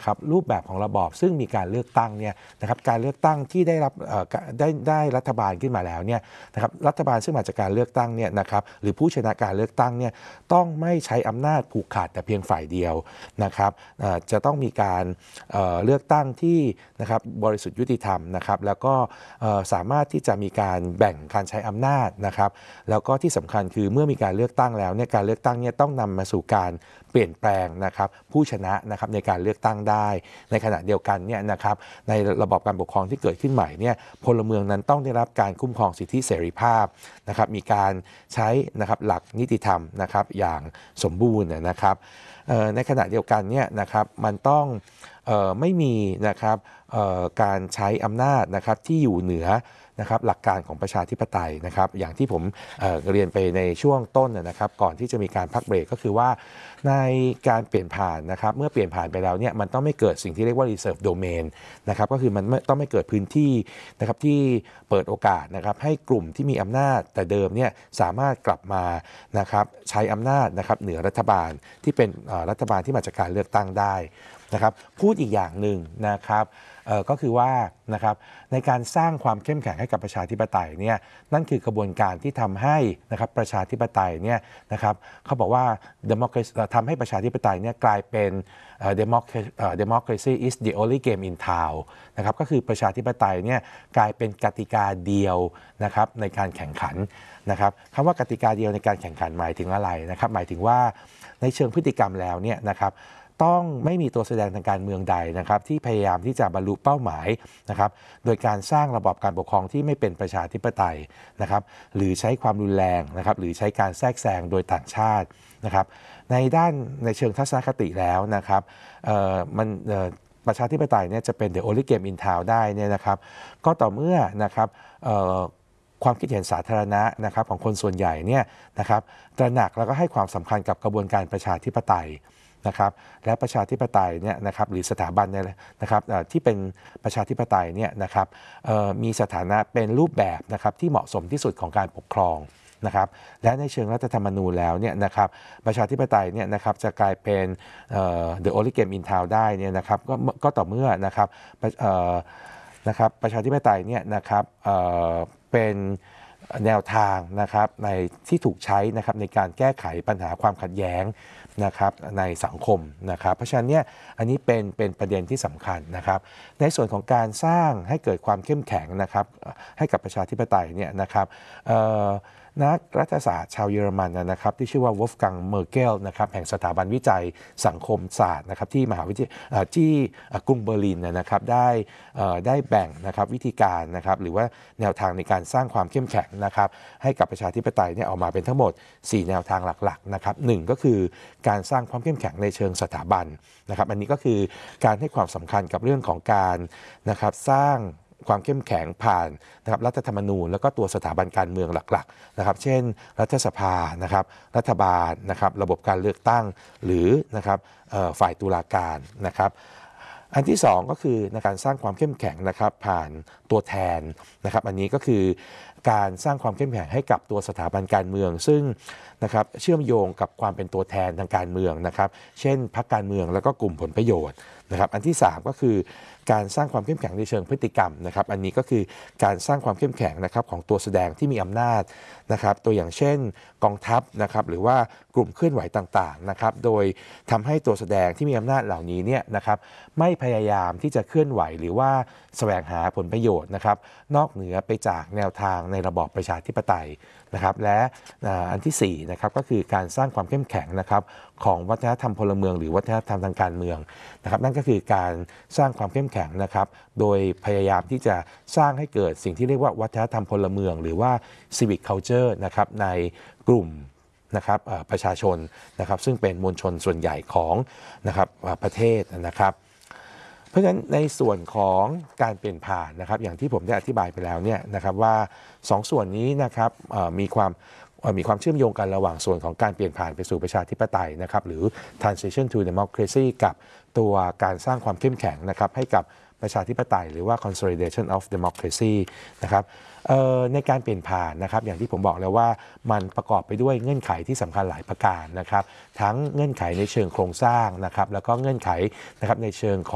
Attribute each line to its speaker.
Speaker 1: นะครับรูปแบบของระบอบซึ่งมีการเลือกตั้งเนี่ยนะครับการเลือกตั้งที่ได้รับได้รัฐบาลขึ้นมาแล้วเนี่ยนะครับรัฐบาลซึ่งมาจากการเลือกตั้งเนี่ยนะครับหรือผู้ชนะการเลือกตั้งเนี่ยต้องไม่ใช้อำนาจผูกขาดแต่เพียงฝ่ายเดียวนะครับจะต้องมีการเลือกตั้งที่นะครับบริสุทธิ์ยุติธรรมนะครับแล้วก็สามารถที่จะมีการแบ่งการใช้อำนาจนะครับแล้วก็ที่สำคัญคือเมื่อมีการเลือกตั้งแล้วเนี่ยการเลือกตั้งเนี่ยต้องนำมาสู่การเปลี่ยนแปลงนะครับผู้ชนะนะครับในการเลือกตั้งได้ในขณะเดียวกันเนี่ยนะครับในระบอบการปกครองที่เกิดขึ้นใหม่เนี่ยพลเมืองนั้นต้องได้รับการคุ้มครองสิทธิเสรีภาพนะครับมีการใช้นะครับหลักนิติธรรมนะครับอย่างสมบูรณ์นะครับในขณะเดียวกันเนี่ยนะครับมันต้องไม่มีนะครับการใช้อำนาจนะครับที่อยู่เหนือนะครับหลักการของประชาธิปไตยนะครับอย่างที่ผมเรียนไปในช่วงต้นนะครับก่อนที่จะมีการพักเบรกก็คือว่าในการเปลี่ยนผ่านนะครับเมื่อเปลี่ยนผ่านไปแล้วเนี่ยมันต้องไม่เกิดสิ่งที่เรียกว่า reserve domain นะครับก็คือมันต้องไม่เกิดพื้นที่นะครับที่เปิดโอกาสนะครับให้กลุ่มที่มีอำนาจแต่เดิมเนี่ยสามารถกลับมานะครับใช้อำนาจนะครับเหนือรัฐบาลที่เป็นรัฐบาลที่มาจากการเลือกตั้งได้นะครับพูดอีกอย่างหนึ่งนะครับก็คือว่านะครับในการสร้างความเข้มแข็งให้กับประชาธิปไตยเนี่ยนั่นคือกระบวนการที่ทำให้นะครับประชาธิปไตยเนี่ยนะครับเขาบอกว่า democracy ทำให้ประชาธิปไตยเนี่ยกลายเป็น democracy is the only game in town นะครับก็คือประชาธิปไตยเนี่ยกลายเป็นกติกาเดียวนะครับในการแข่งขันนะครับคำว่ากติกาเดียวในการแข่งขันหมายถึงอะไรนะครับหมายถึงว่าในเชิงพฤติกรรมแล้วเนี่ยนะครับต้องไม่มีตัวแสดงทางการเมืองใดนะครับที่พยายามที่จะบรรลุเป้าหมายนะครับโดยการสร้างระบอบการปกครองที่ไม่เป็นประชาธิปไตยนะครับหรือใช้ความรุนแรงนะครับหรือใช้การแทรกแซงโดยต่างชาตินะครับในเชิงทัศนคติแล้วนะครับประชาธิปไตยเนี่ยจะเป็น the only game in town ได้เนี่ยนะครับก็ต่อเมื่อนะครับความคิดเห็นสาธารณะนะครับของคนส่วนใหญ่เนี่ยนะครับตระหนักแล้วก็ให้ความสำคัญกับกระบวนการประชาธิปไตยนะครับและประชาธิปไตยเนี่ยนะครับหรือสถาบันเนี่ยนะครับที่เป็นประชาธิปไตยเนี่ยนะครับมีสถานะเป็นรูปแบบนะครับที่เหมาะสมที่สุดของการปกครองนะครับและในเชิงรัฐธรรมนูญแล้วเนี่ยนะครับประชาธิปไตยเนี่ยนะครับจะกลายเป็นthe only game in town ได้เนี่ยนะครับก็ต่อเมื่อนะครับประชาธิปไตยเนี่ยนะครับเป็นแนวทางนะครับที่ถูกใช้นะครับในการแก้ไขปัญหาความขัดแย้งนะครับในสังคมนะครับเพราะฉะนั้นเนี่ยอันนี้เป็นประเด็นที่สำคัญนะครับในส่วนของการสร้างให้เกิดความเข้มแข็งนะครับให้กับประชาธิปไตยเนี่ยนะครับนักรัฐศาสตร์ชาวเยอรมันนะครับที่ชื่อว่าวอล์ฟกังเมอร์เกลนะครับแห่งสถาบันวิจัยสังคมศาสตร์นะครับที่มหาวิทยาลัยที่กรุงเบอร์ลินนะครับได้แบ่งนะครับวิธีการนะครับหรือว่าแนวทางในการสร้างความเข้มแข็งนะครับให้กับประชาธิปไตยเนี่ยออกมาเป็นทั้งหมด4แนวทางหลักๆนะครับ1ก็คือการสร้างความเข้มแข็งในเชิงสถาบันนะครับอันนี้ก็คือการให้ความสำคัญกับเรื่องของการนะครับสร้างความเข้มแข็งผ่านนะครับรัฐธรรมนูญแล้วก็ตัวสถาบันการเมืองหลักๆนะครับเช่นรัฐสภานะครับรัฐบาลนะครับระบบการเลือกตั้งหรือนะครับฝ่ายตุลาการนะครับอันที่2ก็คือในการสร้างความเข้มแข็งนะครับผ่านตัวแทนนะครับอันนี้ก็คือการสร้างความเข้มแข็งให้กับตัวสถาบันการเมืองซึ่งนะครับเชื่อมโยงกับความเป็นตัวแทนทางการเมืองนะครับเช่นพรรคการเมืองแล้วก็กลุ่มผลประโยชน์นะครับอันที่3ก็คือการสร้างความเข้มแข็งในเชิงพฤติกรรมนะครับอันนี้ก็คือการสร้างความเข้มแข็งนะครับของตัวแสดงที่มีอำนาจนะครับตัวอย่างเช่นกองทัพนะครับหรือว่ากลุ่มเคลื่อนไหวต่างๆนะครับโดยทำให้ตัวแสดงที่มีอำนาจเหล่านี้เนี่ยนะครับไม่พยายามที่จะเคลื่อนไหวหรือว่าแสวงหาผลประโยชน์นะครับนอกเหนือไปจากแนวทางในระบอบประชาธิปไตยนะครับและอันที่4นะครับก็คือการสร้างความเข้มแข็งนะครับของวัฒนธรรมพลเมืองหรือวัฒนธรรมทางการเมืองนะครับนั่นก็คือการสร้างความเข้มแข็งนะครับโดยพยายามที่จะสร้างให้เกิดสิ่งที่เรียกว่าวัฒนธรรมพลเมืองหรือว่า civic culture นะครับในกลุ่มนะครับประชาชนนะครับซึ่งเป็นมวลชนส่วนใหญ่ของนะครับประเทศนะครับเพราะฉะนั้นในส่วนของการเปลี่ยนผ่านนะครับอย่างที่ผมได้อธิบายไปแล้วเนี่ยนะครับว่า2ส่วนนี้นะครับมีความเชื่อมโยงกันระหว่างส่วนของการเปลี่ยนผ่านไปสู่ประชาธิปไตยนะครับหรือ transition to democracy กับตัวการสร้างความเข้มแข็งนะครับให้กับประชาธิปไตยหรือว่า consolidation of democracy นะครับในการเปลี่ยนผ่านนะครับอย่างที่ผมบอกแล้วว่ามันประกอบไปด้วยเงื่อนไขที่สำคัญหลายประการนะครับทั้งเงื่อนไขในเชิงโครงสร้างนะครับแล้วก็เงื่อนไขนะครับในเชิงของ